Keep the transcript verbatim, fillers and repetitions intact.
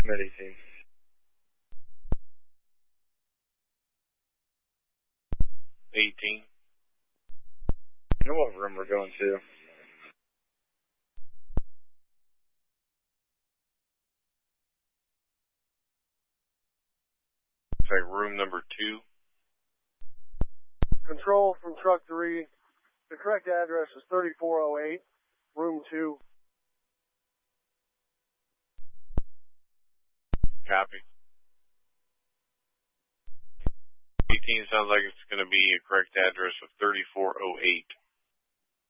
Med eighteen. eighteen. You know what room we're going to? Say room number two. Control from truck three. The correct address is thirty-four oh eight, room two. Copy. eighteen sounds like it's going to be a correct address of thirty-four oh eight.